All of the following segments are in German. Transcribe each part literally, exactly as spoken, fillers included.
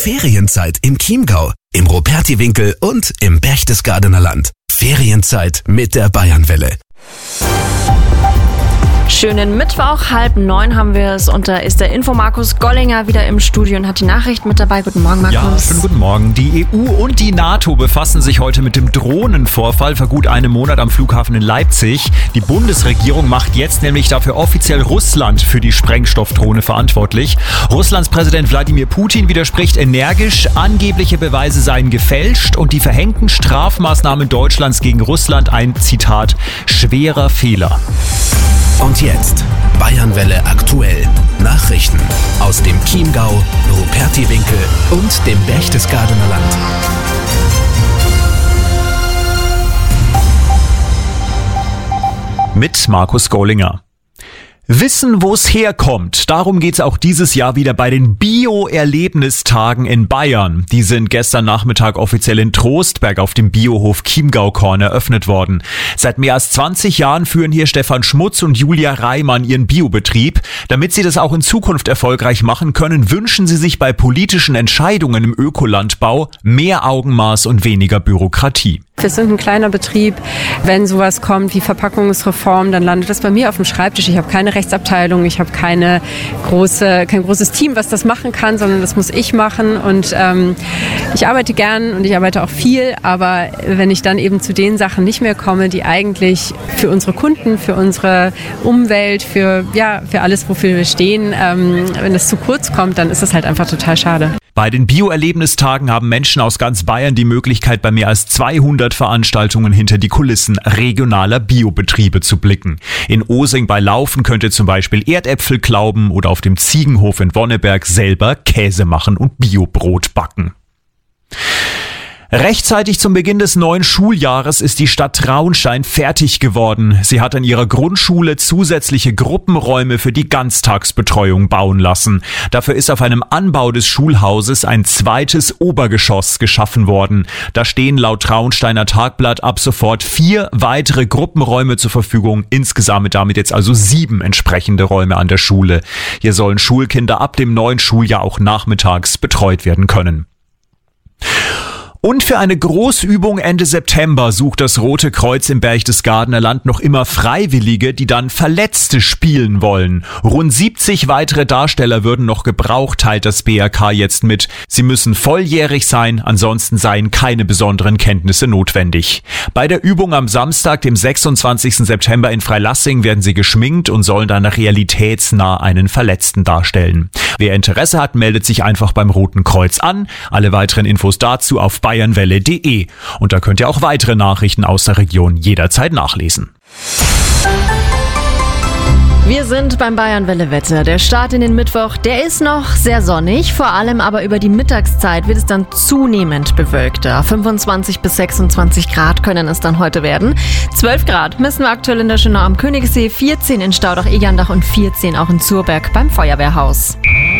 Ferienzeit im Chiemgau, im Rupertiwinkel und im Berchtesgadener Land. Ferienzeit mit der Bayernwelle. Schönen Mittwoch, halb neun haben wir es und da ist der Info-Markus Gollinger wieder im Studio und hat die Nachricht mit dabei. Guten Morgen, Markus. Ja, schönen guten Morgen. Die E U und die NATO befassen sich heute mit dem Drohnenvorfall vor gut einem Monat am Flughafen in Leipzig. Die Bundesregierung macht jetzt nämlich dafür offiziell Russland für die Sprengstoffdrohne verantwortlich. Russlands Präsident Wladimir Putin widerspricht energisch, angebliche Beweise seien gefälscht und die verhängten Strafmaßnahmen Deutschlands gegen Russland ein, Zitat, schwerer Fehler. Und jetzt Bayernwelle aktuell. Nachrichten aus dem Chiemgau, Rupertiwinkel und dem Berchtesgadener Land. Mit Markus Gollinger. Wissen, wo es herkommt. Darum geht's auch dieses Jahr wieder bei den Bio-Erlebnistagen in Bayern. Die sind gestern Nachmittag offiziell in Trostberg auf dem Biohof Chiemgau-Korn eröffnet worden. Seit mehr als zwanzig Jahren führen hier Stefan Schmutz und Julia Reimann ihren Biobetrieb. Damit sie das auch in Zukunft erfolgreich machen können, wünschen sie sich bei politischen Entscheidungen im Ökolandbau mehr Augenmaß und weniger Bürokratie. Wir sind ein kleiner Betrieb. Wenn sowas kommt wie Verpackungsreform, dann landet das bei mir auf dem Schreibtisch. Ich habe keine Rechtsabteilung, ich habe keine große, kein großes Team, was das machen kann, sondern das muss ich machen. Und ähm, ich arbeite gern und ich arbeite auch viel, aber wenn ich dann eben zu den Sachen nicht mehr komme, die eigentlich für unsere Kunden, für unsere Umwelt, für, ja, für alles, wofür wir stehen, ähm, wenn das zu kurz kommt, dann ist das halt einfach total schade. Bei den Bio-Erlebnistagen haben Menschen aus ganz Bayern die Möglichkeit, bei mehr als zweihundert Veranstaltungen hinter die Kulissen regionaler Biobetriebe zu blicken. In Osing bei Laufen könnt ihr zum Beispiel Erdäpfel klauben oder auf dem Ziegenhof in Wonneberg selber Käse machen und Biobrot backen. Rechtzeitig zum Beginn des neuen Schuljahres ist die Stadt Traunstein fertig geworden. Sie hat an ihrer Grundschule zusätzliche Gruppenräume für die Ganztagsbetreuung bauen lassen. Dafür ist auf einem Anbau des Schulhauses ein zweites Obergeschoss geschaffen worden. Da stehen laut Traunsteiner Tagblatt ab sofort vier weitere Gruppenräume zur Verfügung. Insgesamt damit jetzt also sieben entsprechende Räume an der Schule. Hier sollen Schulkinder ab dem neuen Schuljahr auch nachmittags betreut werden können. Und für eine Großübung Ende September sucht das Rote Kreuz im Berchtesgadener Land noch immer Freiwillige, die dann Verletzte spielen wollen. Rund siebzig weitere Darsteller würden noch gebraucht, teilt das B R K jetzt mit. Sie müssen volljährig sein, ansonsten seien keine besonderen Kenntnisse notwendig. Bei der Übung am Samstag, dem sechsundzwanzigsten September in Freilassing, werden sie geschminkt und sollen dann realitätsnah einen Verletzten darstellen. Wer Interesse hat, meldet sich einfach beim Roten Kreuz an. Alle weiteren Infos dazu auf bayernwelle punkt de. Und da könnt ihr auch weitere Nachrichten aus der Region jederzeit nachlesen. Wir sind beim Bayernwelle-Wetter. Der Start in den Mittwoch, der ist noch sehr sonnig, vor allem aber über die Mittagszeit wird es dann zunehmend bewölkter. fünfundzwanzig bis sechsundzwanzig Grad können es dann heute werden. zwölf Grad messen wir aktuell in der Schönau am Königssee, vierzehn in Staudach-Egerndach und vierzehn auch in Zurberg beim Feuerwehrhaus.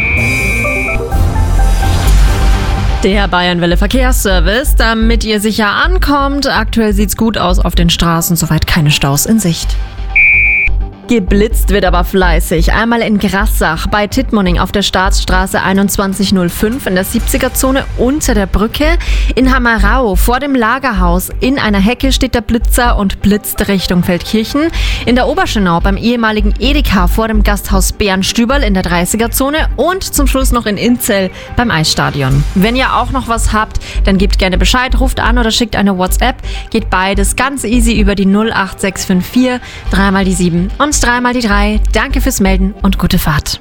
Der Bayernwelle Verkehrsservice, damit ihr sicher ankommt. Aktuell sieht's gut aus auf den Straßen, soweit keine Staus in Sicht. Geblitzt wird aber fleißig. Einmal in Grassach bei Tittmoning auf der Staatsstraße einundzwanzig null fünf in der siebziger-Zone unter der Brücke. In Hammerau vor dem Lagerhaus in einer Hecke steht der Blitzer und blitzt Richtung Feldkirchen. In der Oberschönau beim ehemaligen Edeka vor dem Gasthaus Bärenstüberl in der dreißiger-Zone und zum Schluss noch in Inzell beim Eisstadion. Wenn ihr auch noch was habt, dann gebt gerne Bescheid, ruft an oder schickt eine WhatsApp. Geht beides ganz easy über die null acht sechs fünf vier, dreimal die sieben und dreimal die drei. Danke fürs Melden und gute Fahrt.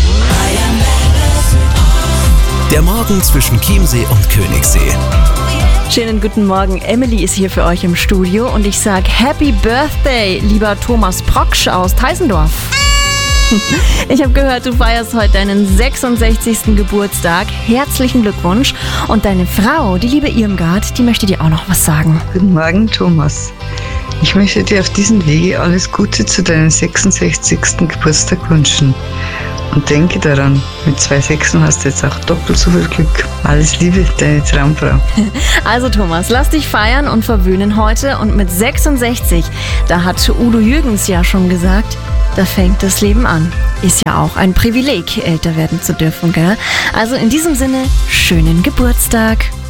Der Morgen zwischen Chiemsee und Königssee. Schönen guten Morgen. Emily ist hier für euch im Studio und ich sage Happy Birthday, lieber Thomas Proksch aus Teisendorf. Ich habe gehört, du feierst heute deinen sechsundsechzigsten Geburtstag. Herzlichen Glückwunsch. Und deine Frau, die liebe Irmgard, die möchte dir auch noch was sagen. Guten Morgen, Thomas. Ich möchte dir auf diesem Wege alles Gute zu deinem sechsundsechzigsten Geburtstag wünschen. Und denke daran, mit zwei Sechsen hast du jetzt auch doppelt so viel Glück. Alles Liebe, deine Traumfrau. Also Thomas, lass dich feiern und verwöhnen heute. Und mit sechsundsechzig, da hat Udo Jürgens ja schon gesagt, da fängt das Leben an. Ist ja auch ein Privileg, älter werden zu dürfen, gell? Also in diesem Sinne, schönen Geburtstag.